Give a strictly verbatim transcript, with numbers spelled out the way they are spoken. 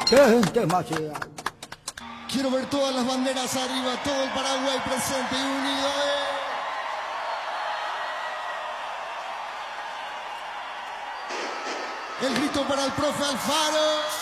¡Qué gente más chida! Quiero ver todas las banderas arriba, todo el Paraguay presente y unido. ¿eh? El grito para el profe Alfaro.